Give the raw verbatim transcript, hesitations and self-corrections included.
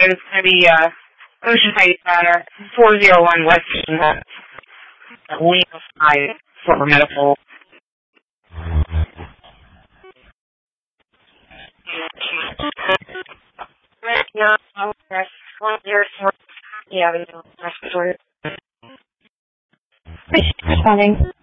it's going to be uh, Ocean Heights, uh, four oh one West uh, Lane five for medical. No, I'm press one zero four. Yeah, respiratory. Responding.